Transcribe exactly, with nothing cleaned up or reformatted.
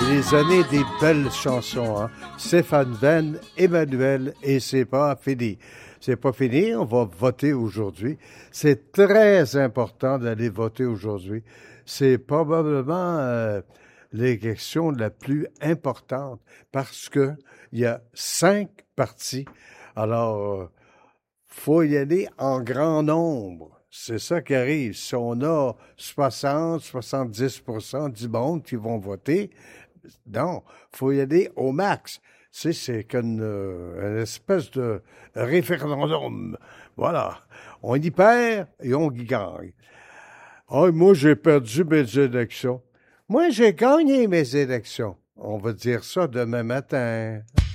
Les années des belles chansons, hein? Stéphane Venn, Emmanuel, et c'est pas fini. C'est pas fini, on va voter aujourd'hui. C'est très important d'aller voter aujourd'hui. C'est probablement euh, l'élection la plus importante parce que il y a cinq partis. Alors, euh, faut y aller en grand nombre. C'est ça qui arrive. Si on a soixante, soixante-dix pour cent du monde qui vont voter, non, faut y aller au max. Tu sais, c'est qu'une euh, une espèce de référendum. Voilà. On y perd et on y gagne. Ah, moi, j'ai perdu mes élections. Moi, j'ai gagné mes élections. On va dire ça demain matin.